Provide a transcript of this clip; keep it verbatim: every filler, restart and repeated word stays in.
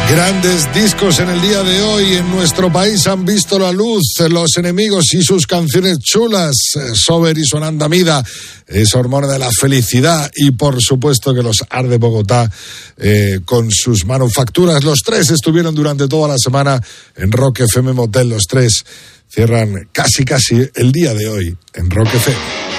Grandes discos en el día de hoy en nuestro país han visto la luz. Los Enemigos y sus canciones chulas, Sober y su Andamida, es hormona de la felicidad, y por supuesto que los Art de Bogotá eh, con sus manufacturas. Los tres estuvieron durante toda la semana en Rock F M Motel. Los tres cierran casi casi el día de hoy en Rock F M.